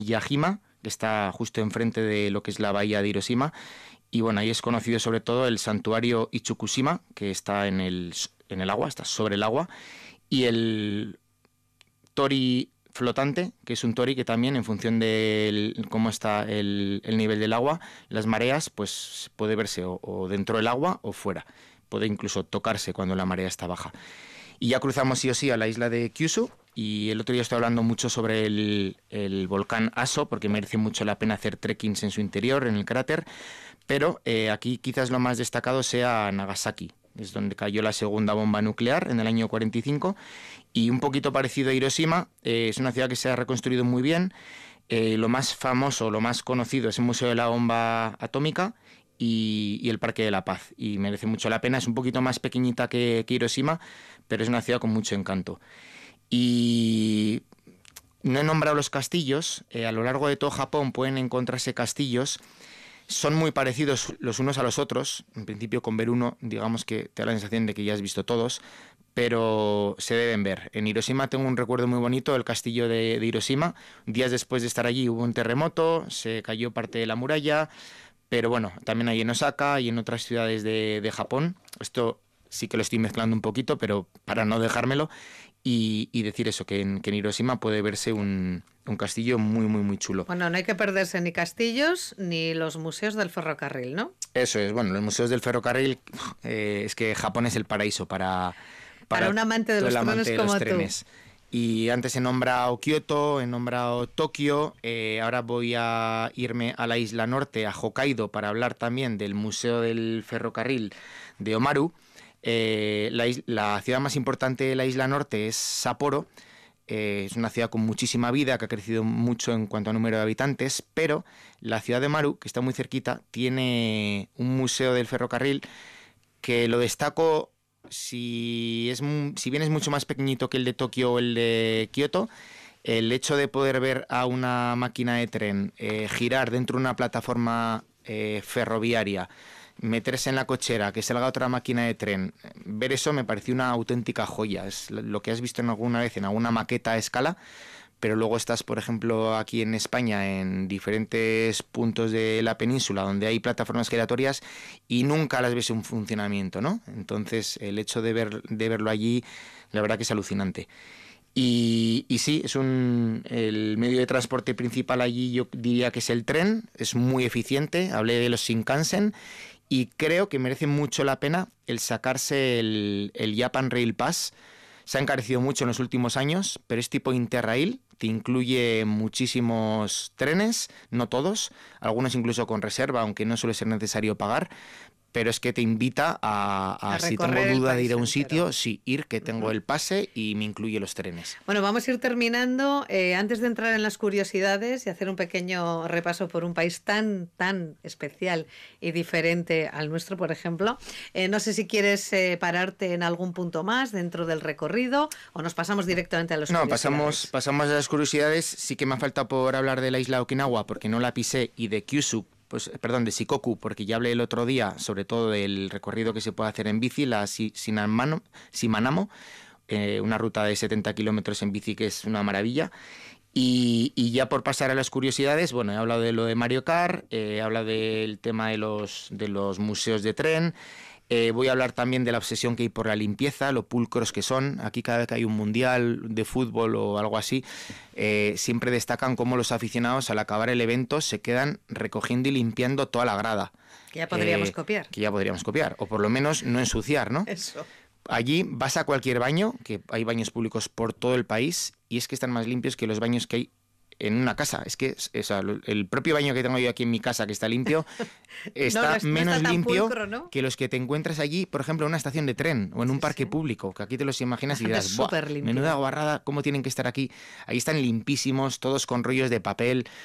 Yajima, que está justo enfrente de lo que es la bahía de Hiroshima. Y bueno, ahí es conocido sobre todo el santuario Ichukushima, que está en el agua, está sobre el agua, y el tori flotante, que es un tori que también, en función de cómo está el nivel del agua, las mareas, pues puede verse o dentro del agua o fuera. Puede incluso tocarse cuando la marea está baja. Y ya cruzamos sí o sí a la isla de Kyushu. Y el otro día estoy hablando mucho sobre el volcán Aso, porque merece mucho la pena hacer trekkings en su interior, en el cráter. Pero aquí quizás lo más destacado sea Nagasaki. Es donde cayó la segunda bomba nuclear en el año 45. Y un poquito parecido a Hiroshima, es una ciudad que se ha reconstruido muy bien. Lo más famoso, lo más conocido es el Museo de la Bomba Atómica y el Parque de la Paz. Y merece mucho la pena. Es un poquito más pequeñita que Hiroshima, pero es una ciudad con mucho encanto. Y no he nombrado los castillos. A lo largo de todo Japón pueden encontrarse castillos. Son muy parecidos los unos a los otros. En principio, con ver uno, digamos que te da la sensación de que ya has visto todos, pero se deben ver. En Hiroshima tengo un recuerdo muy bonito del castillo de Hiroshima. Días después de estar allí hubo un terremoto, se cayó parte de la muralla, pero bueno, también hay en Osaka y en otras ciudades de Japón. Esto sí que lo estoy mezclando un poquito, pero para no dejármelo. Y decir eso, que en Hiroshima puede verse un castillo muy, muy, muy chulo. Bueno, no hay que perderse ni castillos ni los museos del ferrocarril, ¿no? Eso es, bueno, los museos del ferrocarril, es que Japón es el paraíso para un amante de los trenes como tú. Y antes he nombrado Kioto, he nombrado Tokio, ahora voy a irme a la isla norte, a Hokkaido, para hablar también del Museo del Ferrocarril de Omaru. La ciudad más importante de la isla norte es Sapporo. Es una ciudad con muchísima vida, que ha crecido mucho en cuanto a número de habitantes, pero la ciudad de Omaru, que está muy cerquita, tiene un museo del ferrocarril que lo destaco. Si bien es mucho más pequeñito que el de Tokio o el de Kioto, el hecho de poder ver a una máquina de tren girar dentro de una plataforma ferroviaria, meterse en la cochera, que salga otra máquina de tren, ver eso me pareció una auténtica joya. Es lo que has visto alguna vez en alguna maqueta a escala, pero luego estás, por ejemplo, aquí en España, en diferentes puntos de la península donde hay plataformas giratorias y nunca las ves en funcionamiento, ¿no? Entonces, el hecho de verlo allí, la verdad que es alucinante. Y sí, el medio de transporte principal allí yo diría que es el tren, es muy eficiente. Hablé de los Shinkansen y creo que merece mucho la pena el sacarse el Japan Rail Pass. Se ha encarecido mucho en los últimos años, pero es tipo Interrail, te incluye muchísimos trenes, no todos, algunos incluso con reserva, aunque no suele ser necesario pagar. Pero es que te invita a si tengo duda de ir a un sitio, sí, ir, que tengo el pase y me incluye los trenes. Bueno, vamos a ir terminando. Antes de entrar en las curiosidades y hacer un pequeño repaso por un país tan, tan especial y diferente al nuestro, por ejemplo, no sé si quieres pararte en algún punto más dentro del recorrido o nos pasamos directamente a las curiosidades. No, pasamos a las curiosidades. Sí que me ha faltado por hablar de la isla de Okinawa, porque no la pisé, y de Kyushu, de Shikoku, porque ya hablé el otro día sobre todo del recorrido que se puede hacer en bici, la Shimanamo, una ruta de 70 kilómetros en bici que es una maravilla. Y ya por pasar a las curiosidades, bueno, he hablado de lo de Mario Kart, he hablado del tema de los museos de tren. Voy a hablar también de la obsesión que hay por la limpieza, lo pulcros que son. Aquí cada vez que hay un mundial de fútbol o algo así, siempre destacan cómo los aficionados al acabar el evento se quedan recogiendo y limpiando toda la grada. Que ya podríamos copiar. Que ya podríamos copiar, o por lo menos no ensuciar, ¿no? Eso. Allí vas a cualquier baño, que hay baños públicos por todo el país, y es que están más limpios que los baños que hay en una casa. Es que el propio baño que tengo yo aquí en mi casa, que está limpio, está menos limpio pulcro, ¿no?, que los que te encuentras allí, por ejemplo, en una estación de tren o en un parque público, que aquí te los imaginas y dirás, ¡buah! Menuda guarrada, ¿cómo tienen que estar aquí? Ahí están limpísimos, todos con rollos de papel.